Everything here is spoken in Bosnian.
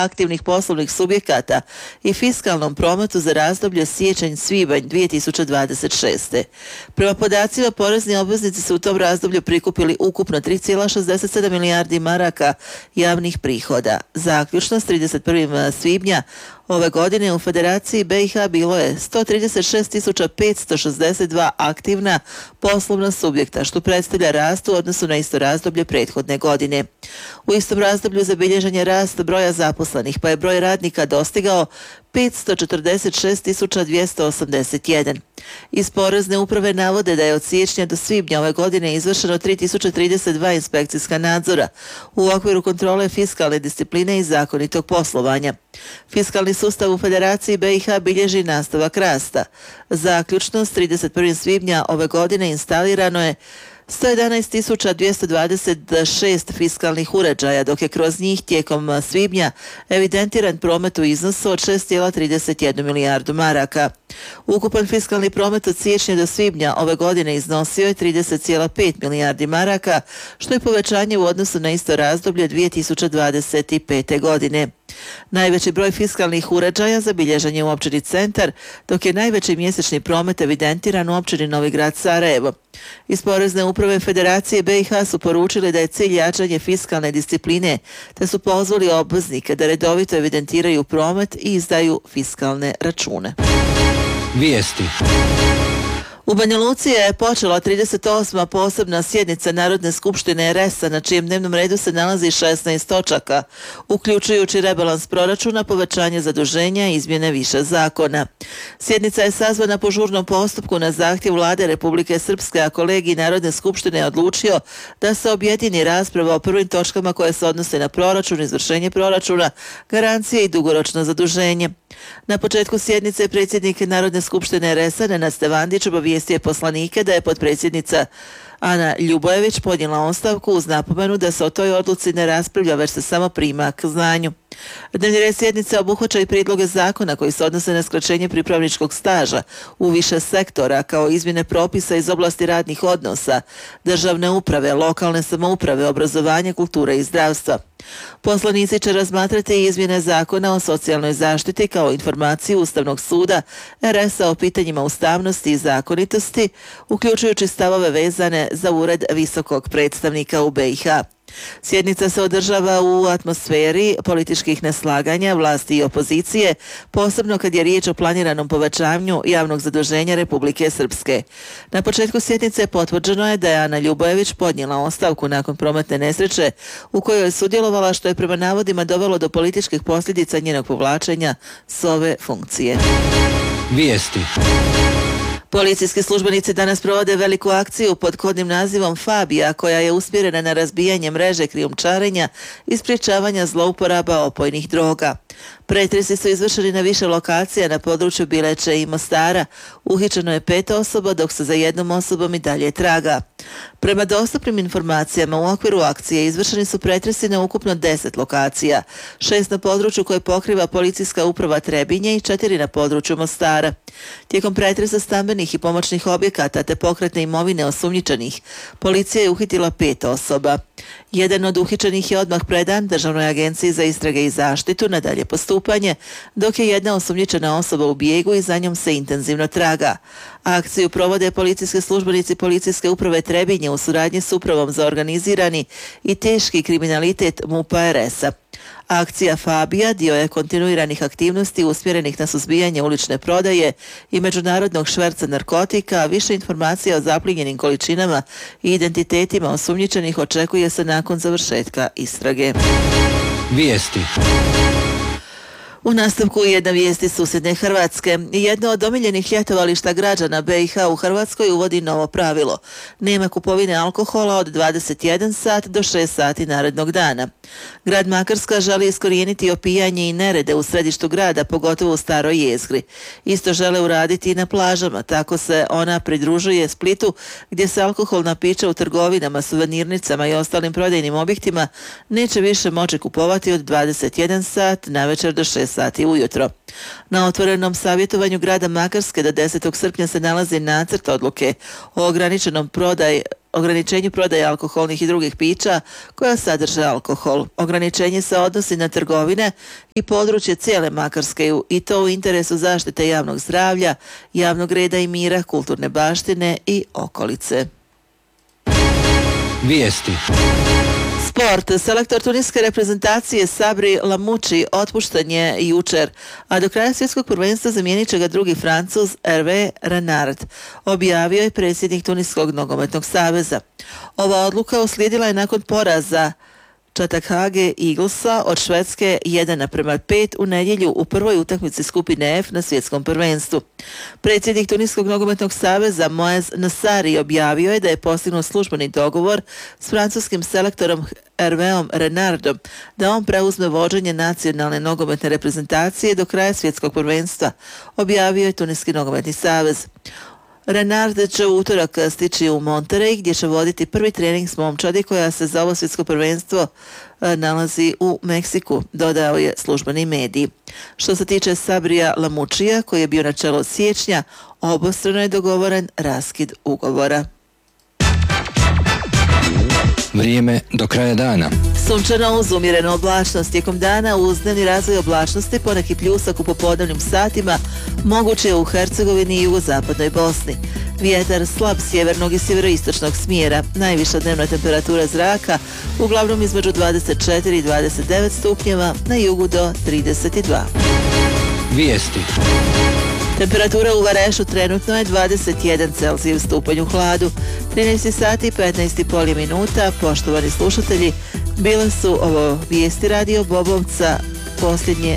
aktivnih poslovnih subjekata i fiskalnom prometu za razdoblje siječanj-svibanj 2026. Prema podacima, porezni obveznici su u tom razdoblju prikupili ukupno 3,67 milijardi maraka javnih prihoda. Zaključno s 31. svibnja ove godine u Federaciji BiH bilo je 136.562 aktivna poslovna subjekta, što predstavlja rast u odnosu na isto razdoblje prethodne godine. U istom razdoblju zabilježen je rast broja zaposlenih, pa je broj radnika dostigao 546.281. Iz Porezne uprave navode da je od siječnja do svibnja ove godine izvršeno 3032 inspekcijska nadzora u okviru kontrole fiskalne discipline i zakonitog poslovanja. Fiskalni sustav u Federaciji BiH bilježi nastavak rasta. Zaključno s 31. svibnja ove godine instalirano je 111.226 fiskalnih uređaja, dok je kroz njih tijekom svibnja evidentiran promet u iznosu od 6,31 milijardu maraka. Ukupan fiskalni promet od siječnja do svibnja ove godine iznosio je 30,5 milijardi maraka, što je povećanje u odnosu na isto razdoblje 2025. godine. Najveći broj fiskalnih uređaja zabilježen je u općini Centar, dok je najveći mjesečni promet evidentiran u općini Novi Grad Sarajevo. Iz Porezne uprave Federacije BiH su poručili da je cilj jačanje fiskalne discipline, te su pozvali obveznike da redovito evidentiraju promet i izdaju fiskalne račune. Vijesti. U Banja Luci je počela 38. posebna sjednica Narodne skupštine RS-a, na čijem dnevnom redu se nalazi 16 točaka, uključujući rebalans proračuna, povećanje zaduženja i izmjene više zakona. Sjednica je sazvana po žurnom postupku na zahtjev Vlade Republike Srpske, a kolegij Narodne skupštine je odlučio da se objedini rasprava o prvim točkama koje se odnose na proračun, izvršenje proračuna, garancije i dugoročno zaduženje. Na početku sjednice predsjednik Narodne skupštine RS-a Nenad Stevandić obavijestio je poslanike da je potpredsjednica Ana Ljubojević podnijela ostavku uz napomenu da se o toj odluci ne raspravlja, već se samo prima k znanju. Dnevni red sjednice obuhvaća i prijedloge zakona koji se odnose na skraćenje pripravničkog staža u više sektora, kao izmjene propisa iz oblasti radnih odnosa, državne uprave, lokalne samouprave, obrazovanja, kulture i zdravstva. Poslanici će razmatrati i izmjene zakona o socijalnoj zaštiti kao informaciju Ustavnog suda RS-a o pitanjima ustavnosti i zakonitosti, uključujući stavove vezane za ured visokog predstavnika u BiH. Sjednica se održava u atmosferi političkih neslaganja vlasti i opozicije, posebno kad je riječ o planiranom povećanju javnog zaduženja Republike Srpske. Na početku sjednice potvrđeno je da je Ana Ljubojević podnijela ostavku nakon prometne nesreće u kojoj je sudjelovala, što je prema navodima dovelo do političkih posljedica njenog povlačenja s ove funkcije. Vijesti. Policijski službenici danas provode veliku akciju pod kodnim nazivom Fabija, koja je usmjerena na razbijanje mreže krijumčarenja i sprječavanja zlouporaba opojnih droga. Pretresi su izvršeni na više lokacija na području Bileće i Mostara. Uhićeno je 5 osoba, dok se za jednom osobom i dalje traga. Prema dostupnim informacijama, u okviru akcije izvršeni su pretresi na ukupno 10 lokacija, 6 na području koje pokriva policijska uprava Trebinje i 4 na području Mostara. Tijekom pretresa stambenih i pomoćnih objekata te pokretne imovine osumnjičenih, policija je uhitila 5 osoba. Jedan od uhićenih je odmah predan Državnoj agenciji za istrage i zaštitu na dalje postupanje, dok je jedna osumnjičena osoba u bijegu i za njom se intenzivno traga. Akciju provode policijski službenici policijske uprave Trebinje u suradnji s upravom za organizirani i teški kriminalitet MUP-a RS-a. Akcija Fabija dio je kontinuiranih aktivnosti usmjerenih na suzbijanje ulične prodaje i međunarodnog šverca narkotika, a više informacija o zaplijenjenim količinama i identitetima osumnjičenih očekuje se nakon završetka istrage. Vijesti. U nastavku jedna vijest iz susjedne Hrvatske. Jedno od omiljenih ljetovališta građana BiH u Hrvatskoj uvodi novo pravilo. Nema kupovine alkohola od 21 sat do 6 sati narednog dana. Grad Makarska želi iskorijeniti opijanje i nerede u središtu grada, pogotovo u Staroj Jezgri. Isto žele uraditi i na plažama, tako se ona pridružuje Splitu, gdje se alkoholna pića u trgovinama, suvenirnicama i ostalim prodajnim objektima neće više moći kupovati od 21 sat navečer do 6 sati ujutro. Na otvorenom savjetovanju grada Makarske do 10. srpnja se nalazi nacrt odluke o ograničenom prodaji ograničenju prodaje alkoholnih i drugih pića koja sadrže alkohol. Ograničenje se odnosi na trgovine i područje cijele Makarske i to u interesu zaštite javnog zdravlja, javnog reda i mira, kulturne baštine i okolice. Vijesti. Sport. Selektor tuniske reprezentacije Sabri Lamouchi otpušten je jučer, a do kraja svjetskog prvenstva zamijenit će ga drugi Francuz Hervé Renard, objavio je predsjednik Tuniskog nogometnog saveza. Ova odluka uslijedila je nakon poraza Chatham Eaglesa od Švedske 1:5 u nedjelju u prvoj utakmici skupine F na svjetskom prvenstvu. Predsjednik Tuniskog nogometnog saveza Moez Nassari objavio je da je postignut službeni dogovor s francuskim selektorom Hervéom Renardom da on preuzme vođenje nacionalne nogometne reprezentacije do kraja svjetskog prvenstva, objavio je Tuniski nogometni savez. Renard će u utorak stići u Monterey gdje će voditi prvi trening s momčadi koja se za ovo svjetsko prvenstvo nalazi u Meksiku, dodao je službeni medij. Što se tiče Sabrija Lamouchija koji je bio na čelu od siječnja, obostrano je dogovoren raskid ugovora. Vrijeme do kraja dana. Sunčano uz umjerenu oblačnost. Tijekom dana uz dnevni razvoj oblačnosti poneki pljusak u popodnevnim satima moguće je u Hercegovini i jugozapadnoj Bosni. Vjetar slab sjevernog i sjeveroistočnog smjera. Najviša dnevna temperatura zraka uglavnom između 24 i 29 stupnjeva, na jugu do 32. Vijesti. Temperatura u Varešu trenutno je 21 Celzijus stupanj u hladu. 13 sati i 15,5 minuta. Poštovani slušatelji, bile su ovo vijesti Radio Bobovca posljednje